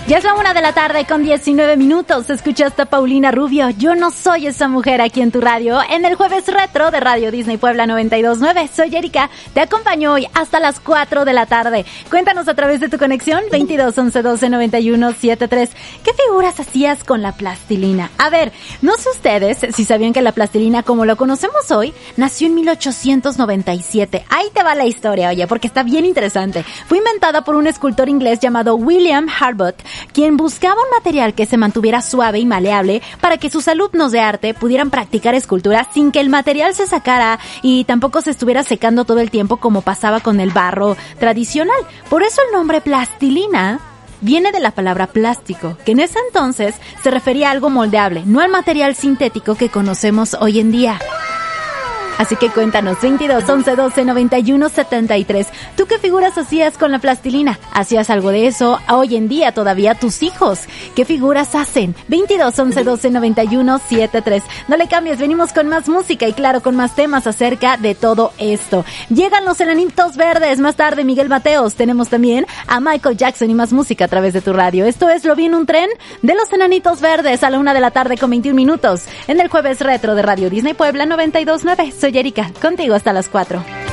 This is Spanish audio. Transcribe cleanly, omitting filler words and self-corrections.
Ya es la 1:00 con 19 minutos. Escuchaste a Paulina Rubio. Yo no soy esa mujer aquí en tu radio. En el jueves retro de Radio Disney Puebla 92.9. Soy Erika. Te acompaño hoy hasta las 4 de la tarde. Cuéntanos a través de tu conexión 22 11 12 91 73. ¿Qué figuras hacías con la plastilina? A ver, no sé ustedes si sabían que la plastilina, como lo conocemos hoy, nació en 1897. Ahí te va la historia, oye, porque está bien interesante. Fue inventada por un escultor inglés llamado William Harbot, quien buscaba un material que se mantuviera suave y maleable para que sus alumnos de arte pudieran practicar escultura sin que el material se sacara y tampoco se estuviera secando todo el tiempo como pasaba con el barro tradicional. Por eso el nombre plastilina viene de la palabra plástico, que en ese entonces se refería a algo moldeable, no al material sintético que conocemos hoy en día. Así que cuéntanos, 22 11 12 91 73. ¿Tú qué figuras hacías con la plastilina? ¿Hacías algo de eso? Hoy en día todavía tus hijos, ¿qué figuras hacen? 22 11 12 91 73. No le cambies, venimos con más música y claro, con más temas acerca de todo esto. Llegan los Enanitos Verdes, más tarde Miguel Mateos. Tenemos también a Michael Jackson y más música a través de tu radio. Esto es Lo vi en un tren de los Enanitos Verdes a la 1:00 con 21 minutos en el jueves retro de Radio Disney Puebla 92.9. Soy Erika, contigo hasta las 4.